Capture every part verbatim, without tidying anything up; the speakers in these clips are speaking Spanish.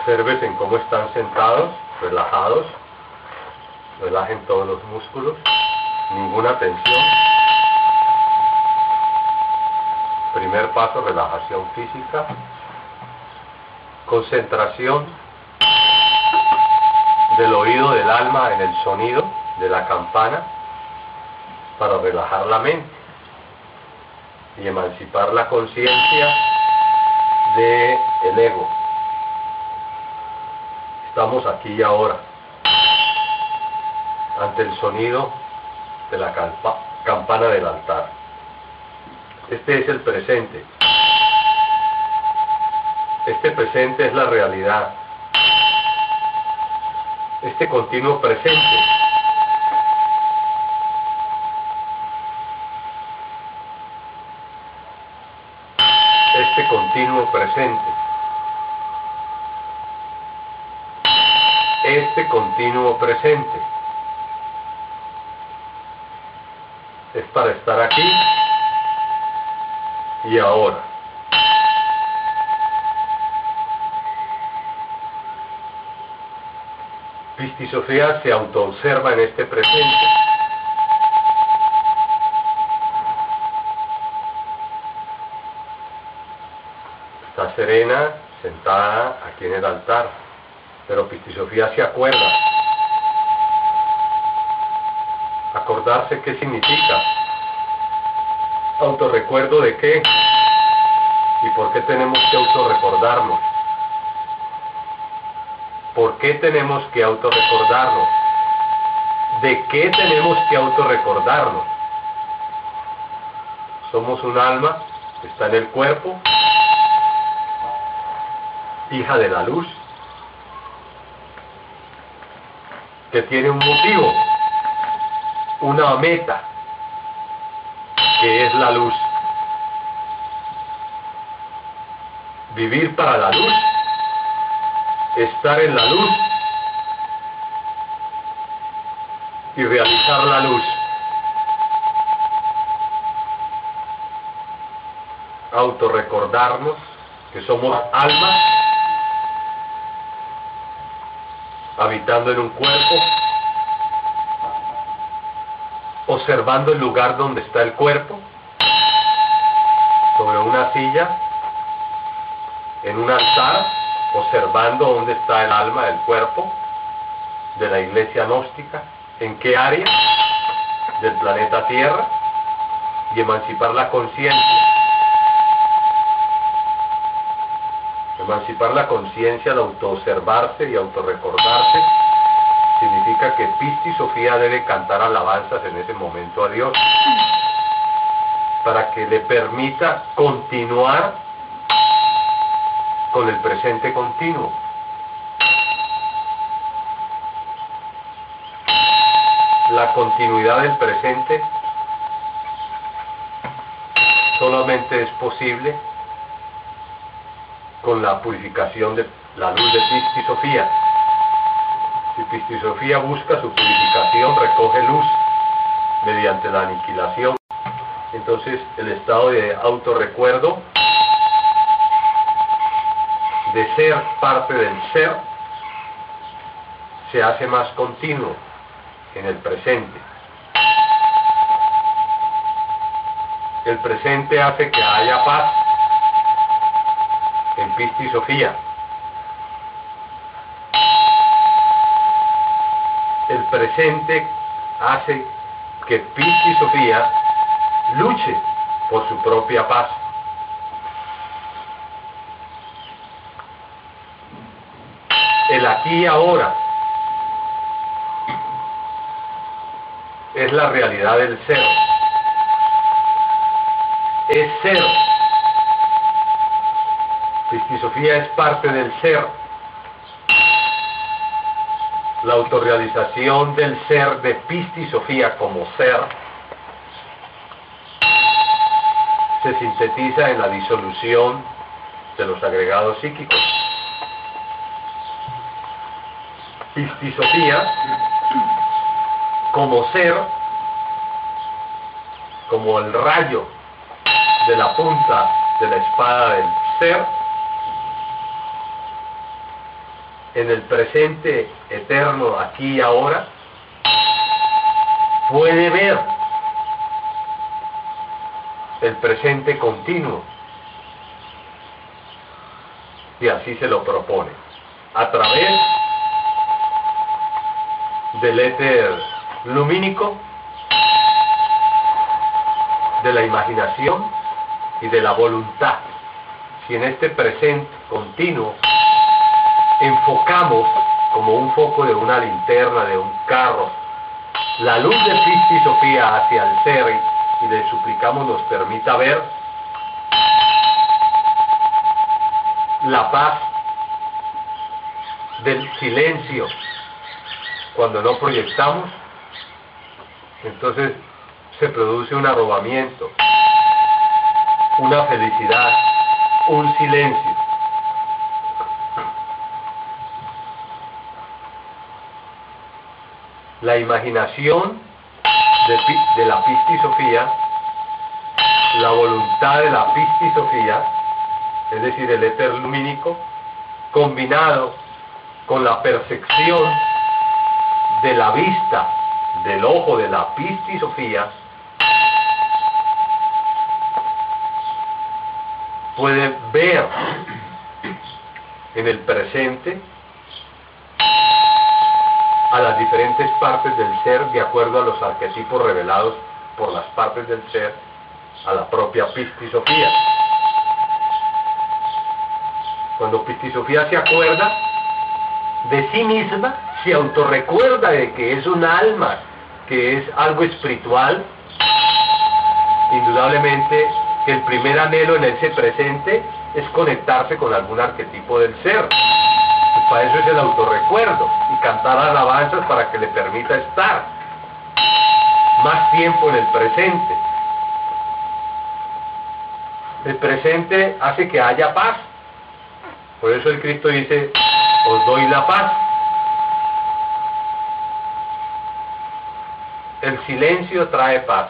Observen cómo están sentados, relajados. Relajen todos los músculos, ninguna tensión. Primer paso, relajación física. Concentración del oído del alma en el sonido de la campana para relajar la mente y emancipar la conciencia del ego. Estamos aquí y ahora, ante el sonido de la campa campana del altar. Este es el presente. Este presente es la realidad. Este continuo presente este continuo presente este continuo presente es para estar aquí y ahora. Pista y Sofía se autoobserva en este presente. Está serena, sentada aquí en el altar, pero Pista y Sofía se acuerda. Acordarse, ¿qué significa? ¿Autorrecuerdo de qué? ¿Y por qué tenemos que autorrecordarnos? ¿Por qué tenemos que autorrecordarnos? ¿De qué tenemos que autorrecordarnos? Somos un alma que está en el cuerpo, hija de la luz, que tiene un motivo, una meta, que es la luz. Vivir para la luz, estar en la luz y realizar la luz. Autorrecordarnos que somos almas habitando en un cuerpo, observando el lugar donde está el cuerpo, sobre una silla, en un altar, observando dónde está el alma del cuerpo de la iglesia gnóstica, en qué área del planeta Tierra, y emancipar la conciencia. Emancipar la conciencia al autoobservarse y autorrecordarse significa que Pista y Sofía debe cantar alabanzas en ese momento a Dios para que le permita continuar con el presente continuo. La continuidad del presente solamente es posible con la purificación de la luz de Pista y Sofía. Si Pista y Sofía busca su purificación, recoge luz mediante la aniquilación. Entonces el estado de autorrecuerdo, de ser parte del ser, se hace más continuo en el presente. El presente hace que haya paz en Pista y Sofía. El presente hace que Pista y Sofía luche por su propia paz. El aquí y ahora es la realidad del ser. Es ser. Pista y Sofía es parte del ser. La autorrealización del ser de Pista y Sofía como ser se sintetiza en la disolución de los agregados psíquicos. Pista y Sofía como ser, como el rayo de la punta de la espada del ser, en el presente eterno, aquí y ahora, puede ver el presente continuo, y así se lo propone, a través del éter lumínico, de la imaginación y de la voluntad. Si en este presente continuo enfocamos como un foco de una linterna, de un carro, la luz de Cristo y Sofía hacia el ser, y le suplicamos nos permita ver la paz del silencio cuando no proyectamos, entonces se produce un arrobamiento, una felicidad, un silencio. La imaginación de, de la Pistis Sofía, la voluntad de la Pistis Sofía, es decir, el éter lumínico, combinado con la percepción de la vista del ojo de la Pistis Sofía, puede ver en el presente a las diferentes partes del ser de acuerdo a los arquetipos revelados por las partes del ser a la propia Pistis Sofía. Cuando Pistis Sofía se acuerda de sí misma, se autorrecuerda de que es un alma, que es algo espiritual, indudablemente que el primer anhelo en ese presente es conectarse con algún arquetipo del ser. Y para eso es el autorrecuerdo y cantar alabanzas para que le permita estar más tiempo en el presente. El presente hace que haya paz. Por eso el Cristo dice, os doy la paz. El silencio trae paz.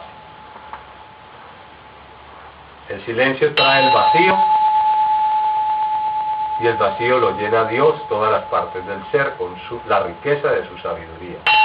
El silencio trae el vacío, y el vacío lo llena Dios, todas las partes del ser, con su, la riqueza de su sabiduría.